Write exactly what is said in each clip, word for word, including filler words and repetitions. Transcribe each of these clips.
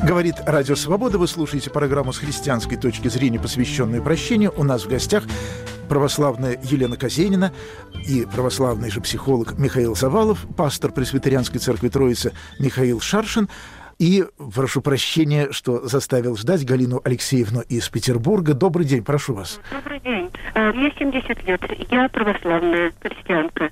Говорит Радио Свобода. Вы слушаете программу с христианской точки зрения, посвященную прощению. У нас в гостях православная Елена Казенина и православный же психолог Михаил Завалов, пастор Пресвитерианской церкви Троицы Михаил Шаршин. И прошу прощения, что заставил ждать Галину Алексеевну из Петербурга. Добрый день, прошу вас. Добрый день. Мне семьдесят лет. Я православная христианка.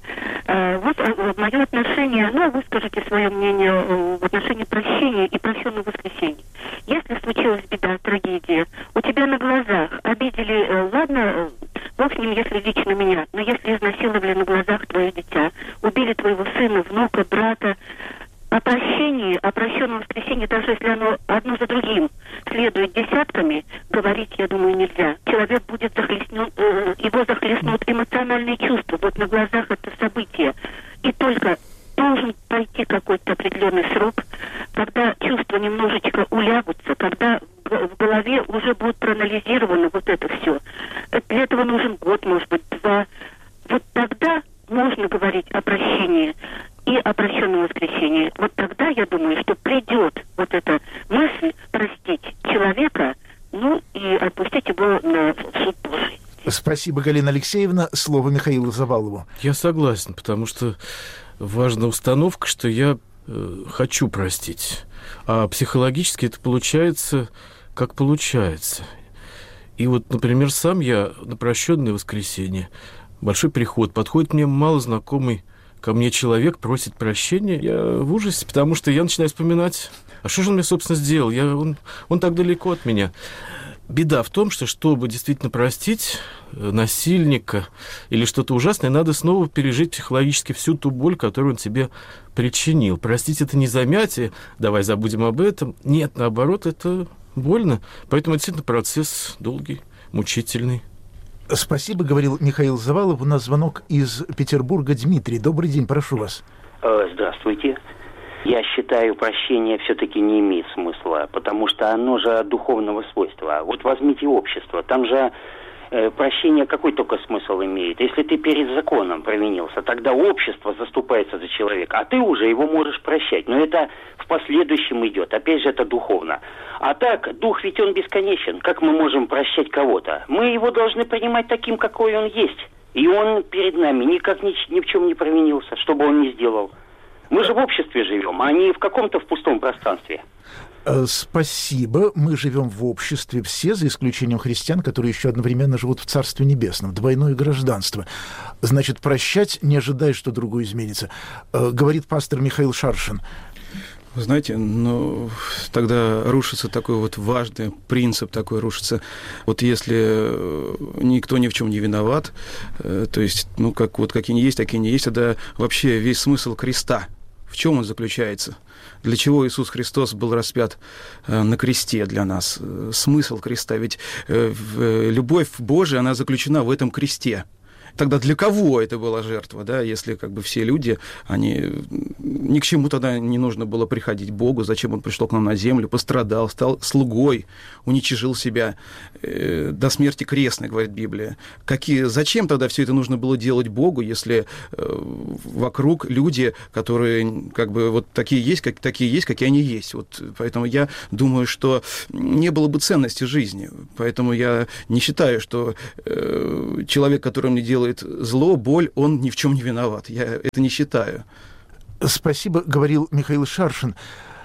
Вот мое отношение, ну, вы скажите свое мнение в отношении прощения и прощенного воскресения. Если случилась беда, трагедия, у тебя на глазах обидели, ладно, бог с ним, если лично меня, но если изнасиловали на глазах твое дитя, убили твоего сына, внука, брата, о прощении, о прощенном воскресении, даже если оно одно за другим следует десятками, говорить, я думаю, нельзя. Человек будет захлестнен, э, его захлестнут эмоциональные чувства. Вот на глазах это событие. И только должен пройти какой-то определенный срок, когда чувства немножечко улягутся, когда в голове уже будет проанализировано вот это все. Для этого нужен год, может быть, два. Вот тогда можно говорить о прощении и о прощенном воскресении. Вот тогда, я думаю, что придет вот эта мысль простить человека, ну и отпустить его на суд Божий. Спасибо, Галина Алексеевна. Слово Михаилу Завалову. Я согласен, потому что важна установка, что я э, хочу простить. А психологически это получается, как получается. И вот, например, сам я на прощенное воскресенье, большой приход, подходит мне малознакомый ко мне человек, просит прощения. Я в ужасе, потому что я начинаю вспоминать, а что же он мне, собственно, сделал? Я, он, он так далеко от меня. Беда в том, что, чтобы действительно простить насильника или что-то ужасное, надо снова пережить психологически всю ту боль, которую он тебе причинил. Простить — это не замятие, давай забудем об этом. Нет, наоборот, это больно. Поэтому действительно процесс долгий, мучительный. Спасибо, говорил Михаил Завалов. У нас звонок из Петербурга. Дмитрий, добрый день, прошу вас. Здравствуйте. Я считаю, прощение все-таки не имеет смысла, потому что оно же духовного свойства. Вот возьмите общество, там же э, прощение какой только смысл имеет. Если ты перед законом провинился, тогда общество заступается за человека, а ты уже его можешь прощать. Но это в последующем идет. Опять же, это духовно. А так, дух ведь он бесконечен. Как мы можем прощать кого-то? Мы его должны принимать таким, какой он есть. И он перед нами никак ни, ни в чем не провинился, что бы он ни сделал. Мы же в обществе живем, а не в каком-то в пустом пространстве. Спасибо. Мы живем в обществе все, за исключением христиан, которые еще одновременно живут в Царстве Небесном. Двойное гражданство. Значит, прощать, не ожидая, что другое изменится. Говорит пастор Михаил Шаршин. Вы знаете, ну, тогда рушится такой вот важный принцип, такой рушится. Вот если никто ни в чем не виноват, то есть, ну, как вот какие есть, такие не есть, тогда вообще весь смысл креста, в чем он заключается? Для чего Иисус Христос был распят на кресте для нас? Смысл креста, ведь любовь Божия, она заключена в этом кресте. Тогда для кого это была жертва, да, если как бы все люди, они ни к чему тогда не нужно было приходить Богу, зачем он пришел к нам на землю, пострадал, стал слугой, уничижил себя э, до смерти крестной, говорит Библия. Какие, зачем тогда все это нужно было делать Богу, если э, вокруг люди, которые как бы вот такие есть, как, такие есть, какие они есть. Вот, поэтому я думаю, что не было бы ценности жизни. Поэтому я не считаю, что э, человек, который мне делает зло, боль, он ни в чем не виноват. Я это не считаю. Спасибо, говорил Михаил Шаршин.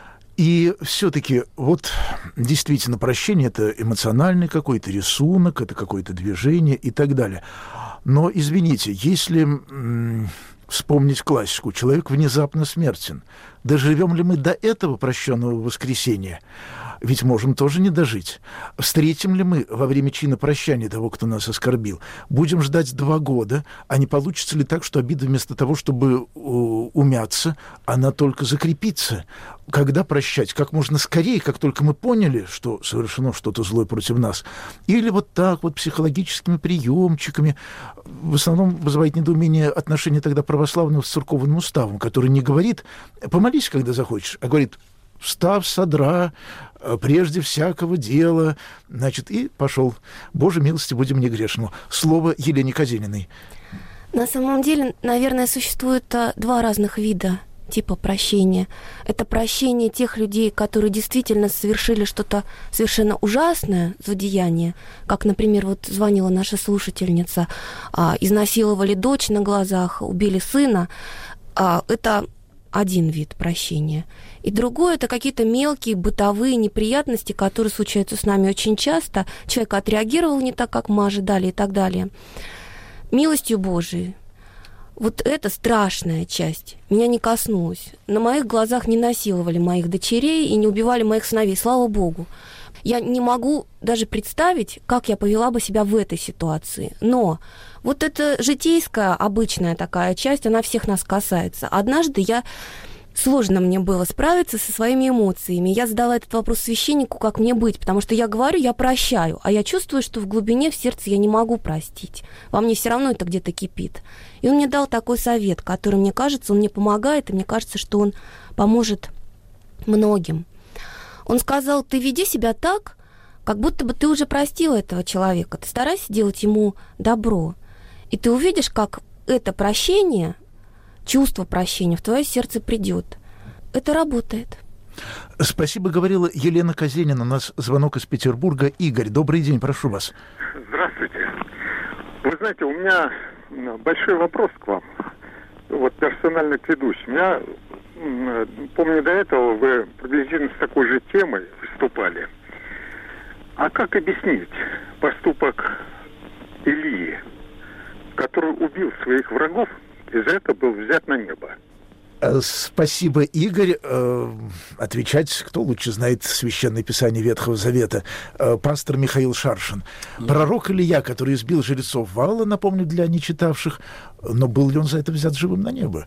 И все-таки вот действительно прощение — это эмоциональный какой-то рисунок, это какое-то движение и так далее. Но, извините, если м- вспомнить классику, человек внезапно смертен, доживем ли мы до этого прощенного воскресения? Ведь можем тоже не дожить. Встретим ли мы во время чина прощания того, кто нас оскорбил? Будем ждать два года, а не получится ли так, что обида вместо того, чтобы умяться, она только закрепится? Когда прощать? Как можно скорее, как только мы поняли, что совершено что-то злое против нас? Или вот так вот психологическими приемчиками? В основном вызывает недоумение отношение тогда православного с церковным уставом, который не говорит «помолись, когда захочешь», а говорит «встав с одра, прежде всякого дела», значит, и пошел. Боже милости, будем не грешному. Слово Елене Казениной. На самом деле, наверное, существует два разных вида типа прощения. Это прощение тех людей, которые действительно совершили что-то совершенно ужасное, злодеяние, как, например, вот звонила наша слушательница, а, изнасиловали дочь на глазах, убили сына. А, это один вид прощения. И другое — это какие-то мелкие бытовые неприятности, которые случаются с нами очень часто. Человек отреагировал не так, как мы ожидали, и так далее. Милостью Божией. Вот это страшная часть. Меня не коснулась. На моих глазах не насиловали моих дочерей и не убивали моих сыновей. Слава Богу. Я не могу даже представить, как я повела бы себя в этой ситуации. Но вот эта житейская, обычная такая часть, она всех нас касается. Однажды я... Сложно мне было справиться со своими эмоциями. Я задала этот вопрос священнику, как мне быть, потому что я говорю, я прощаю, а я чувствую, что в глубине, в сердце я не могу простить. Во мне все равно это где-то кипит. И он мне дал такой совет, который, мне кажется, он мне помогает, и мне кажется, что он поможет многим. Он сказал: ты веди себя так, как будто бы ты уже простила этого человека. Ты старайся делать ему добро. И ты увидишь, как это прощение... чувство прощения в твое сердце придет. Это работает. Спасибо, говорила Елена Казенина. У нас звонок из Петербурга. Игорь, добрый день, прошу вас. Здравствуйте. Вы знаете, у меня большой вопрос к вам. Вот персонально к ведущему. Я помню, до этого вы приблизительно с такой же темой выступали. А как объяснить поступок Илии, который убил своих врагов, и за это был взят на небо? Спасибо, Игорь. Отвечать, кто лучше знает Священное Писание Ветхого Завета? Пастор Михаил Шаршин. Пророк Илия, который избил жрецов Ваала, напомню, для нечитавших, но был ли он за это взят живым на небо?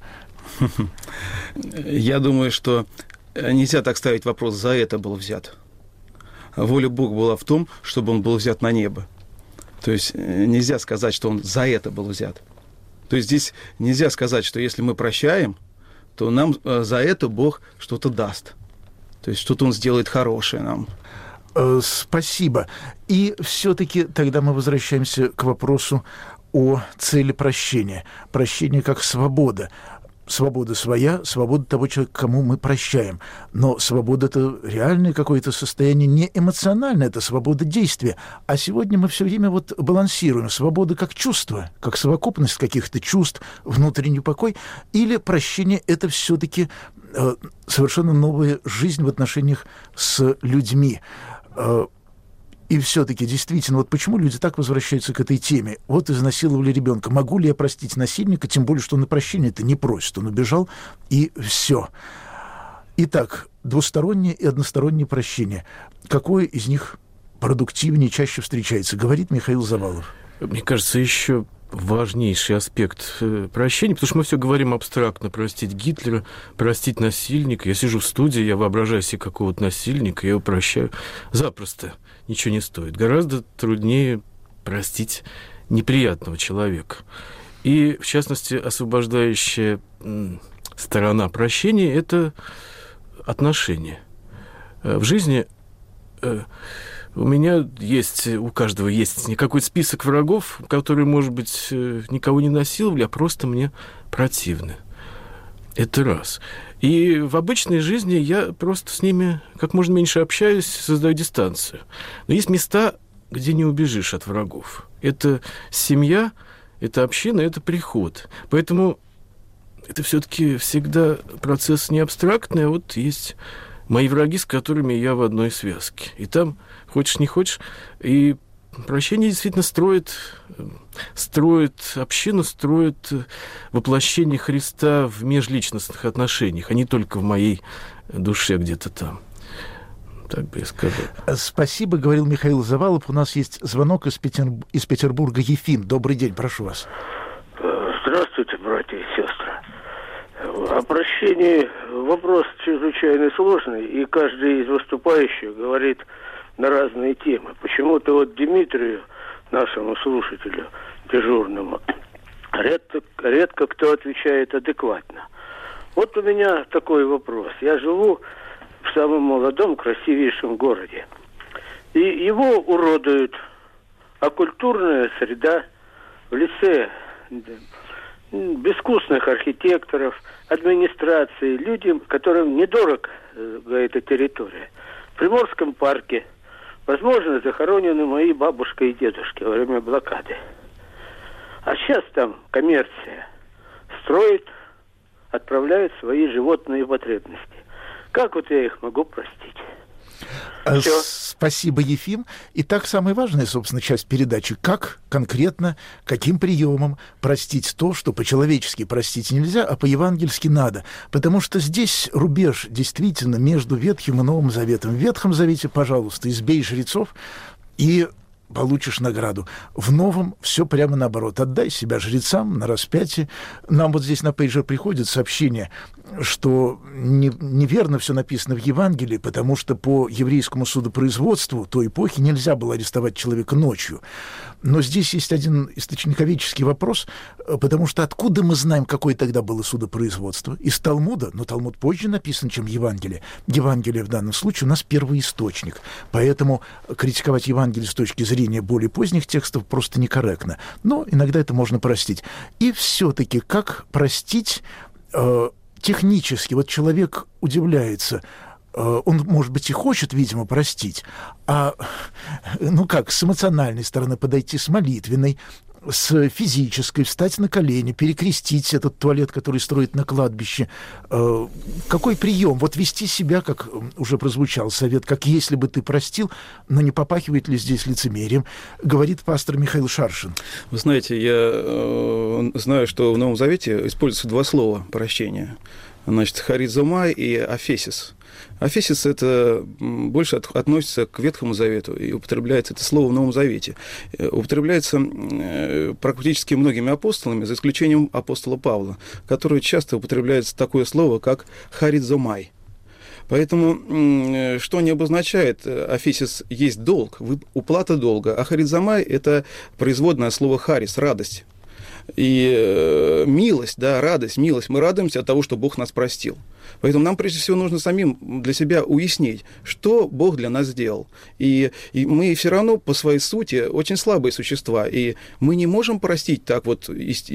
Я думаю, что нельзя так ставить вопрос: за это был взят. Воля Бога была в том, чтобы он был взят на небо. То есть нельзя сказать, что он за это был взят. То есть здесь нельзя сказать, что если мы прощаем, то нам за это Бог что-то даст. То есть что-то Он сделает хорошее нам. Спасибо. И все-таки тогда мы возвращаемся к вопросу о цели прощения. Прощение как свобода. Свобода своя, свобода того человека, кому мы прощаем. Но свобода — это реальное какое-то состояние, не эмоциональное, это свобода действия. А сегодня мы все время вот балансируем. Свобода как чувство, как совокупность каких-то чувств, внутренний покой. Или прощение — это все-таки э, совершенно новая жизнь в отношениях с людьми. Э, И все-таки, действительно, вот почему люди так возвращаются к этой теме? Вот изнасиловали ребенка. Могу ли я простить насильника? Тем более, что он и прощения-то не просит. Он убежал, и все. Итак, двустороннее и одностороннее прощение. Какое из них продуктивнее, чаще встречается? Говорит Михаил Завалов. Мне кажется, еще важнейший аспект прощения, потому что мы все говорим абстрактно: простить Гитлера, простить насильника. Я сижу в студии, я воображаю себе какого-то насильника, я его прощаю запросто. Ничего не стоит. Гораздо труднее простить неприятного человека. И, в частности, освобождающая сторона прощения – это отношения. В жизни у меня есть, у каждого есть не какой-то список врагов, которые, может быть, никого не насиловали, а просто мне противны. Это раз. И в обычной жизни я просто с ними как можно меньше общаюсь, создаю дистанцию. Но есть места, где не убежишь от врагов. Это семья, это община, это приход. Поэтому это все-таки всегда процесс не абстрактный, а вот есть мои враги, с которыми я в одной связке. И там, хочешь не хочешь, и прощение действительно строит, строит общину, строит воплощение Христа в межличностных отношениях, а не только в моей душе где-то там. Так бы я сказал. Спасибо, говорил Михаил Завалов. У нас есть звонок из, Петер... из Петербурга. Ефим, добрый день, прошу вас. Здравствуйте, братья и сестры. О прощении вопрос чрезвычайно сложный, и каждый из выступающих говорит на разные темы. Почему-то вот Дмитрию, нашему слушателю дежурному, редко, редко кто отвечает адекватно. Вот у меня такой вопрос. Я живу в самом молодом, красивейшем городе. И его уродует оккультурная среда в лице безвкусных архитекторов, администрации, людям, которым недорого эта территория. В Приморском парке, возможно, захоронены мои бабушка и дедушки во время блокады. А сейчас там коммерция строит, отправляет свои животные потребности. Как вот я их могу простить? Все. Спасибо, Ефим. Итак, самая важная, собственно, часть передачи. Как конкретно, каким приемом простить то, что по-человечески простить нельзя, а по-евангельски надо. Потому что здесь рубеж действительно между Ветхим и Новым Заветом. В Ветхом Завете, пожалуйста, избей жрецов и получишь награду. В Новом все прямо наоборот. Отдай себя жрецам на распятие. Нам вот здесь на пейджер приходит сообщение, что не, неверно все написано в Евангелии, потому что по еврейскому судопроизводству той эпохи нельзя было арестовать человека ночью. Но здесь есть один источниковедческий вопрос, потому что откуда мы знаем, какое тогда было судопроизводство? Из Талмуда, но Талмуд позже написан, чем Евангелие. Евангелие в данном случае у нас первоисточник. Поэтому критиковать Евангелие с точки зрения более поздних текстов просто некорректно. Но иногда это можно простить. И все-таки как простить э, технически? Вот человек удивляется, он, может быть, и хочет, видимо, простить, а, ну как, с эмоциональной стороны подойти, с молитвенной, с физической, встать на колени, перекрестить этот туалет, который строит на кладбище. Какой прием? Вот вести себя, как уже прозвучал совет, как если бы ты простил, но не попахивает ли здесь лицемерием, говорит пастор Михаил Шаршин. Вы знаете, я э, знаю, что в Новом Завете используются два слова прощения. Значит, харизомай и афесис. Афесис – это больше от, относится к Ветхому Завету, и употребляется это слово в Новом Завете. Употребляется практически многими апостолами, за исключением апостола Павла, который часто употребляется такое слово, как харизомай. Поэтому что не обозначает, афесис есть долг, уплата долга, а харизомай – это производное от слова харис – радость. И э, милость, да, радость, милость. Мы радуемся от того, что Бог нас простил. Поэтому нам, прежде всего, нужно самим для себя уяснить, что Бог для нас сделал. И, и мы все равно по своей сути очень слабые существа. И мы не можем простить так вот,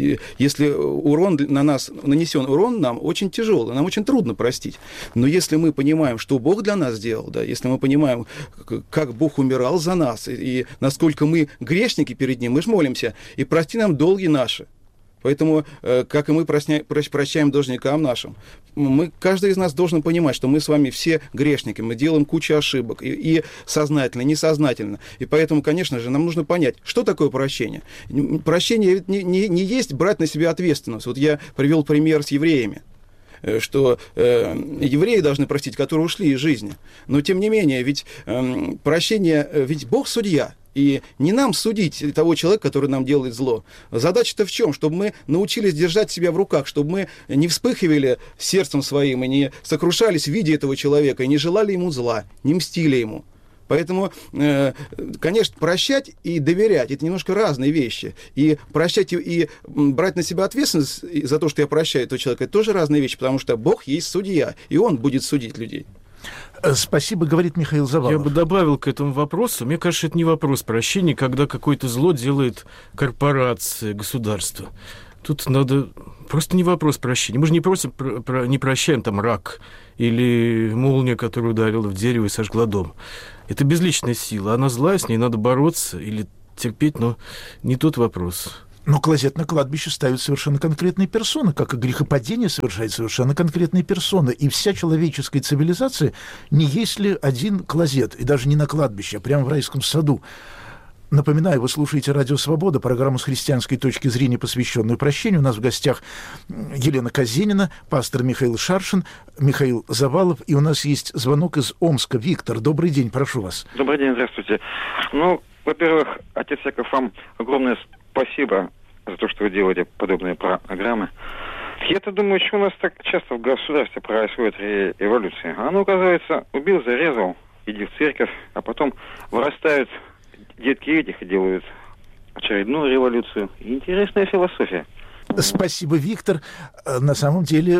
если урон на нас, нанесен урон нам очень тяжелый, нам очень трудно простить. Но если мы понимаем, что Бог для нас сделал, да, если мы понимаем, как Бог умирал за нас, и, и насколько мы грешники перед Ним, мы же молимся, и прости нам долги наши. Поэтому, как и мы прощаем должникам нашим, мы, каждый из нас должен понимать, что мы с вами все грешники, мы делаем кучу ошибок, и, и сознательно, и несознательно. И поэтому, конечно же, нам нужно понять, что такое прощение. Прощение не, не, не есть брать на себя ответственность. Вот я привел пример с евреями, что э, евреи должны простить, которые ушли из жизни. Но, тем не менее, ведь э, прощение, ведь Бог судья. И не нам судить того человека, который нам делает зло. Задача-то в чем? Чтобы мы научились держать себя в руках, чтобы мы не вспыхивали сердцем своим и не сокрушались в виде этого человека, и не желали ему зла, не мстили ему. Поэтому, конечно, прощать и доверять – это немножко разные вещи. И прощать и брать на себя ответственность за то, что я прощаю этого человека – это тоже разные вещи, потому что Бог есть судья, и Он будет судить людей. Спасибо, говорит Михаил Завалов. Я бы добавил к этому вопросу. Мне кажется, это не вопрос прощения, когда какое-то зло делает корпорация, государство. Тут надо... Просто не вопрос прощения. Мы же не, просим, про, про, не прощаем там рак или молния, которая ударила в дерево и сожгла дом. Это безличная сила. Она злая, с ней надо бороться или терпеть, но не тот вопрос. Но клозет на кладбище ставят совершенно конкретные персоны, как и грехопадение совершает совершенно конкретные персоны. И вся человеческая цивилизация не есть ли один клозет, и даже не на кладбище, а прямо в райском саду. Напоминаю, вы слушаете «Радио Свобода», программу с христианской точки зрения, посвященную прощению. У нас в гостях Елена Казенина, пастор Михаил Шаршин, Михаил Завалов. И у нас есть звонок из Омска. Виктор, добрый день, прошу вас. Добрый день, здравствуйте. Ну, во-первых, отец Яков, вам огромное спасибо за то, что вы делаете подобные программы. Я-то думаю, что у нас так часто в государстве происходит революция. А ну, оказывается, убил, зарезал, иди в церковь, а потом вырастают детки этих и делают очередную революцию. Интересная философия. Спасибо, Виктор. На самом деле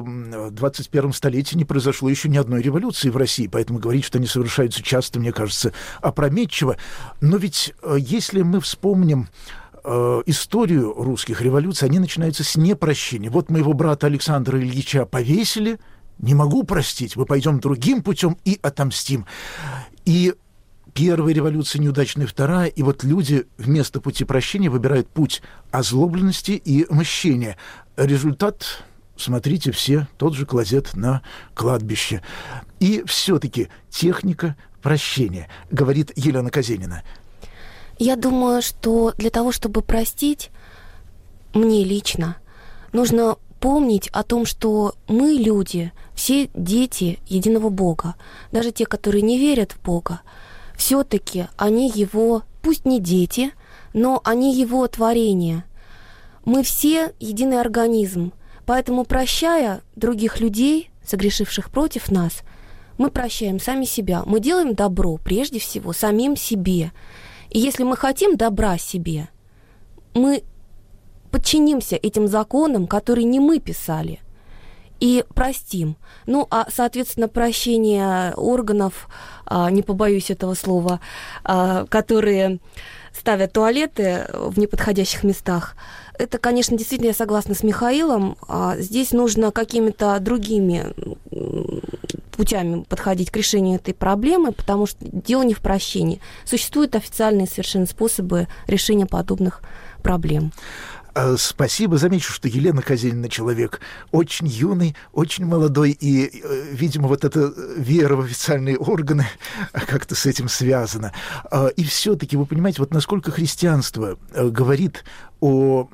в двадцать первом столетии не произошло еще ни одной революции в России, поэтому говорить, что они совершаются часто, мне кажется, опрометчиво. Но ведь если мы вспомним э, историю русских революций, они начинаются с непрощения. Вот моего брата Александра Ильича повесили, не могу простить, мы пойдем другим путем и отомстим. И первая революция неудачная, вторая, и вот люди вместо пути прощения выбирают путь озлобленности и мщения. Результат, смотрите все, тот же клозет на кладбище. И все-таки техника прощения, говорит Елена Казенина. Я думаю, что для того, чтобы простить, мне лично, нужно помнить о том, что мы, люди, все дети единого Бога. Даже те, которые не верят в Бога, все-таки они его, пусть не дети, но они его творение. Мы все единый организм, поэтому, прощая других людей, согрешивших против нас, мы прощаем сами себя. Мы делаем добро прежде всего самим себе. И если мы хотим добра себе, мы подчинимся этим законам, которые не мы писали, и простим. Ну, а, соответственно, прощение органов, а, не побоюсь этого слова, а, которые ставят туалеты в неподходящих местах, это, конечно, действительно, я согласна с Михаилом. А, здесь нужно какими-то другими путями подходить к решению этой проблемы, потому что дело не в прощении. Существуют официальные совершенно способы решения подобных проблем. Спасибо. Замечу, что Елена Казенина человек очень юный, очень молодой, и, видимо, вот эта вера в официальные органы как-то с этим связана. И все-таки, вы понимаете, вот насколько христианство говорит о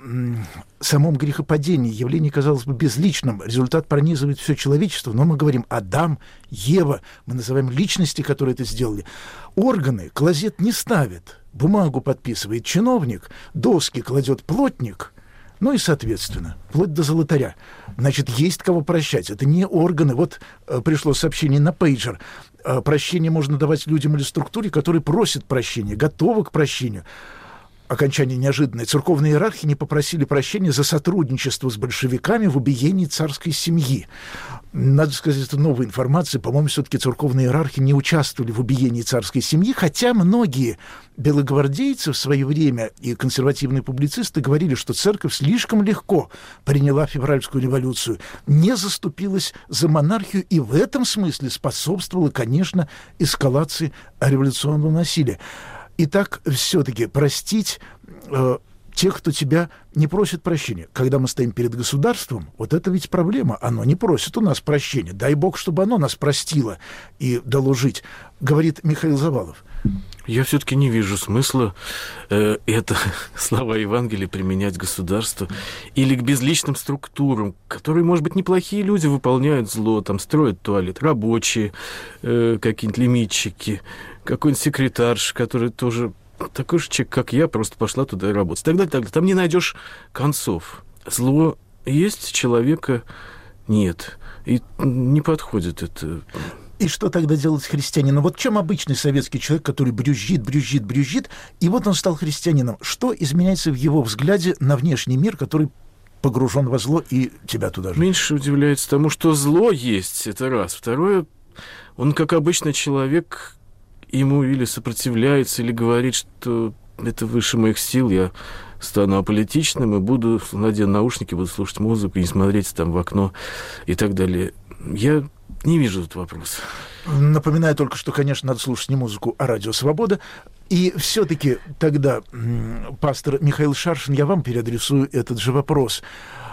самом грехопадении, явлении, казалось бы, безличном, результат пронизывает все человечество, но мы говорим Адам, Ева, мы называем личности, которые это сделали. Органы клозет не ставит, бумагу подписывает чиновник, доски кладет плотник, ну и, соответственно, вплоть до золотаря. Значит, есть кого прощать. Это не органы. Вот э, пришло сообщение на пейджер. Э, прощение можно давать людям или структуре, которые просят прощения, готовы к прощению. Окончание неожиданное. Церковные иерархи не попросили прощения за сотрудничество с большевиками в убиении царской семьи. Надо сказать, это новая информация. По-моему, все-таки церковные иерархи не участвовали в убиении царской семьи, хотя многие белогвардейцы в свое время и консервативные публицисты говорили, что церковь слишком легко приняла февральскую революцию, не заступилась за монархию и в этом смысле способствовала, конечно, эскалации революционного насилия. Итак, все-таки простить э, тех, кто тебя не просит прощения. Когда мы стоим перед государством, вот это ведь проблема. Оно не просит у нас прощения. Дай Бог, чтобы оно нас простило и дало жить, говорит Михаил Завалов. Я все-таки не вижу смысла э, это слова Евангелия применять к государству или к безличным структурам, которые, может быть, неплохие люди выполняют зло, там строят туалет, рабочие, э, какие-нибудь лимитчики, какой-нибудь секретарш, который тоже такой же человек, как я, просто пошла туда работать. Тогда, тогда там не найдешь концов. Зло есть, человека нет. И не подходит это. И что тогда делать христианину? Вот чем обычный советский человек, который брюзжит, брюзжит, брюзжит, и вот он стал христианином. Что изменяется в его взгляде на внешний мир, который погружен во зло и тебя туда же? Меньше удивляется тому, что зло есть, это раз. Второе, он, как обычный человек, ему или сопротивляется, или говорит, что это выше моих сил, я стану аполитичным и буду, надену наушники, буду слушать музыку, не смотреть там в окно и так далее. Я не вижу тут вопроса. Напоминаю только, что, конечно, надо слушать не музыку, а радио «Свобода». И все-таки тогда, пастор Михаил Шаршин, я вам переадресую этот же вопрос.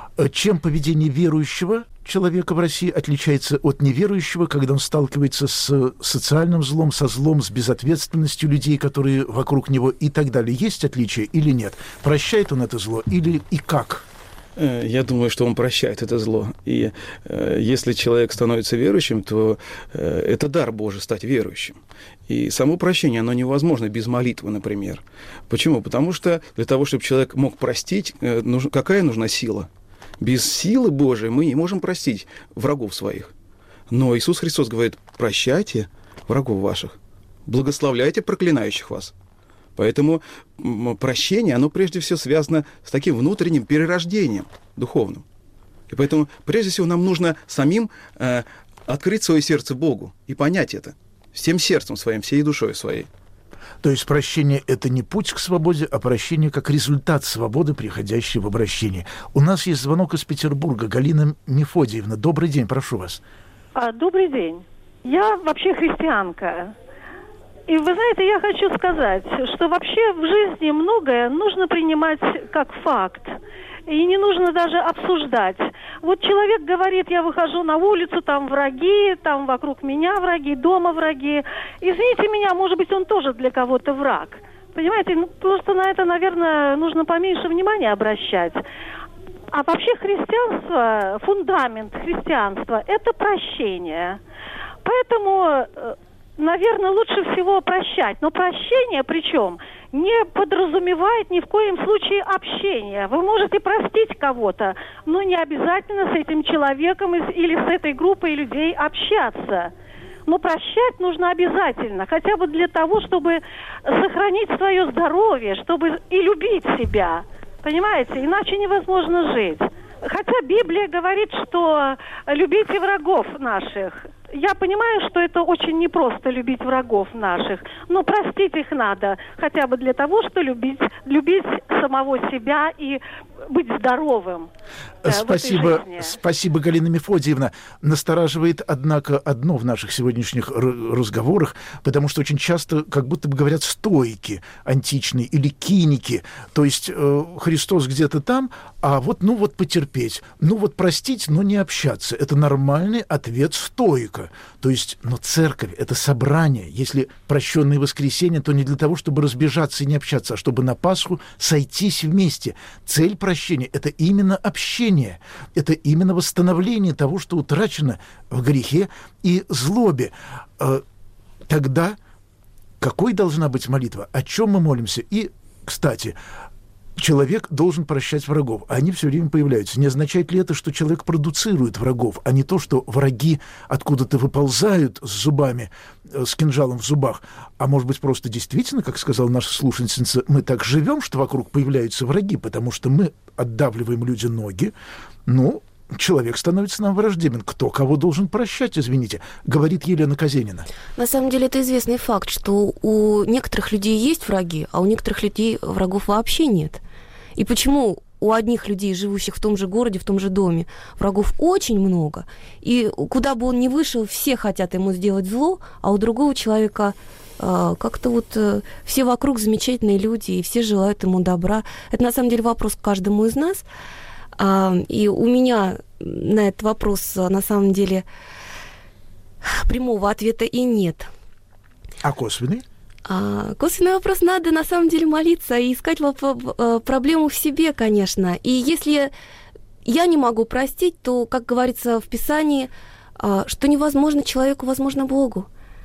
Чем поведение верующего человека в России отличается от неверующего, когда он сталкивается с социальным злом, со злом, с безответственностью людей, которые вокруг него и так далее? Есть отличия или нет? Прощает он это зло или и как? Я думаю, что он прощает это зло. И э, если человек становится верующим, то э, это дар Божий стать верующим. И само прощение, оно невозможно без молитвы, например. Почему? Потому что для того, чтобы человек мог простить, э, нужно, какая нужна сила? Без силы Божией мы не можем простить врагов своих. Но Иисус Христос говорит: прощайте врагов ваших, благословляйте проклинающих вас. Поэтому прощение, оно прежде всего связано с таким внутренним перерождением духовным. И поэтому прежде всего нам нужно самим э, открыть свое сердце Богу и понять это всем сердцем своим, всей душой своей. То есть прощение – это не путь к свободе, а прощение как результат свободы, приходящей в обращение. У нас есть звонок из Петербурга. Галина Мефодиевна, добрый день, прошу вас. А, добрый день. Я вообще христианка. И вы знаете, я хочу сказать, что вообще в жизни многое нужно принимать как факт. И не нужно даже обсуждать. Вот человек говорит, я выхожу на улицу, там враги, там вокруг меня враги, дома враги. Извините меня, может быть, он тоже для кого-то враг. Понимаете, ну, просто на это, наверное, нужно поменьше внимания обращать. А вообще христианство, фундамент христианства – это прощение. Поэтому, наверное, лучше всего прощать. Но прощение, причем, не подразумевает ни в коем случае общения. Вы можете простить кого-то, но не обязательно с этим человеком или с этой группой людей общаться. Но прощать нужно обязательно, хотя бы для того, чтобы сохранить свое здоровье, чтобы и любить себя. Понимаете? Иначе невозможно жить. Хотя Библия говорит, что любите врагов наших. Я понимаю, что это очень непросто любить врагов наших, но простить их надо хотя бы для того, чтобы любить, любить самого себя и быть здоровым. Спасибо, спасибо, Галина Мефодиевна. Настораживает, однако, одно в наших сегодняшних разговорах, потому что очень часто как будто бы говорят стоики античные или киники, то есть э, Христос где-то там, а вот, ну вот потерпеть, ну вот простить, но не общаться. Это нормальный ответ стоика. То есть, но церковь — это собрание. Если прощенное воскресенье, то не для того, чтобы разбежаться и не общаться, а чтобы на Пасху сойтись вместе. Цель прощения — это именно общение, это именно восстановление того, что утрачено в грехе и злобе. Тогда какой должна быть молитва? О чем мы молимся? И, кстати, человек должен прощать врагов. Они все время появляются. Не означает ли это, что человек продуцирует врагов, а не то, что враги откуда-то выползают с зубами, с кинжалом в зубах? А может быть, просто действительно, как сказала наша слушательница, мы так живем, что вокруг появляются враги, потому что мы отдавливаем людям ноги. Ну, человек становится нам враждебен. Кто кого должен прощать, извините, говорит Елена Казенина. На самом деле это известный факт, что у некоторых людей есть враги, а у некоторых людей врагов вообще нет. И почему у одних людей, живущих в том же городе, в том же доме, врагов очень много, и куда бы он ни вышел, все хотят ему сделать зло, а у другого человека э, как-то вот э, все вокруг замечательные люди, и все желают ему добра. Это на самом деле вопрос к каждому из нас. А, и у меня на этот вопрос на самом деле прямого ответа и нет. А косвенный? А, косвенный вопрос: надо на самом деле молиться и искать проблему в себе, конечно. И если я не могу простить, то, как говорится в Писании, что невозможно человеку, возможно Богу.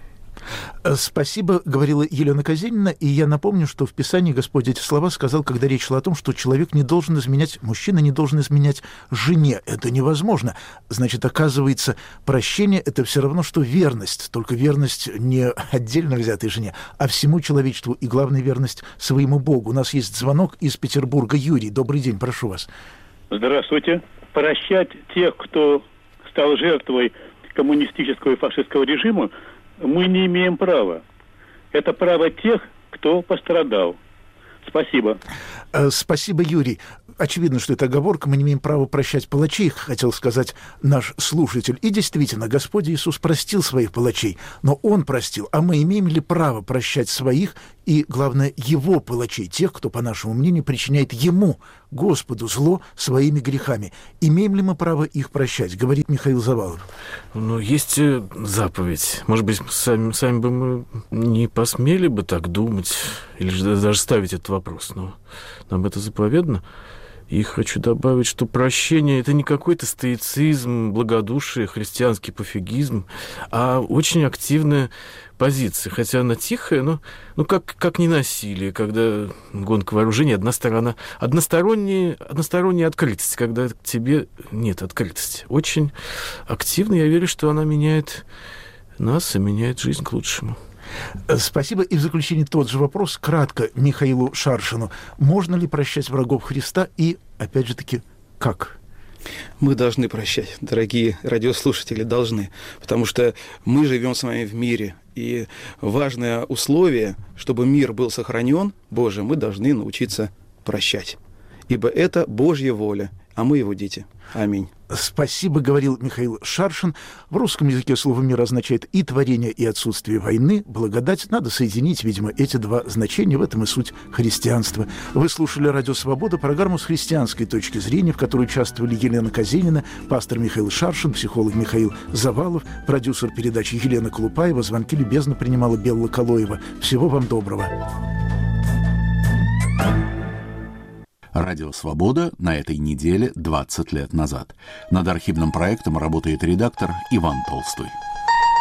Спасибо, говорила Елена Казенина, и я напомню, что в Писании Господь эти слова сказал, когда речь шла о том, что человек не должен изменять, мужчина не должен изменять жене. Это невозможно. Значит, оказывается, прощение — это все равно, что верность, только верность не отдельно взятой жене, а всему человечеству, и главная верность своему Богу. У нас есть звонок из Петербурга. Юрий, добрый день, прошу вас. Здравствуйте. Прощать тех, кто стал жертвой коммунистического и фашистского режима, мы не имеем права. Это право тех, кто пострадал. Спасибо. Спасибо, Юрий. Очевидно, что это оговорка. Мы не имеем права прощать палачей, хотел сказать наш слушатель. И действительно, Господь Иисус простил своих палачей, но Он простил. А мы имеем ли право прощать своих и, главное, Его палачей, тех, кто, по нашему мнению, причиняет Ему, Господу, зло своими грехами? Имеем ли мы право их прощать? Говорит Михаил Завалов. Ну, есть заповедь. Может быть, сами, сами бы мы не посмели бы так думать или даже ставить этот вопрос, но нам это заповедано. И хочу добавить, что прощение — это не какой-то стоицизм, благодушие, христианский пофигизм, а очень активная позиция. Хотя она тихая, но ну, как, как не насилие, когда гонка вооружений, одна сторона, односторонняя, односторонняя открытость, когда к тебе нет открытости. Очень активно, я верю, что она меняет нас и меняет жизнь к лучшему. Спасибо. И в заключение тот же вопрос, кратко, Михаилу Шаршину. Можно ли прощать врагов Христа и, опять же таки, как? Мы должны прощать, дорогие радиослушатели, должны. Потому что мы живем с вами в мире, И важное условие, чтобы мир был сохранен, Боже, мы должны научиться прощать. Ибо это Божья воля, а мы его дети. Аминь. Спасибо, говорил Михаил Шаршин. В русском языке слово «мир» означает и творение, и отсутствие войны. Благодать. Надо соединить, видимо, эти два значения. В этом и суть христианства. Вы слушали «Радио Свобода», программу с христианской точки зрения, в которой участвовали Елена Казенина, пастор Михаил Шаршин, психолог Михаил Завалов, продюсер передачи Елена Колупаева. Звонки любезно принимала Белла Колоева. Всего вам доброго. Радио «Свобода» на этой неделе двадцать лет назад. Над архивным проектом работает редактор Иван Толстой.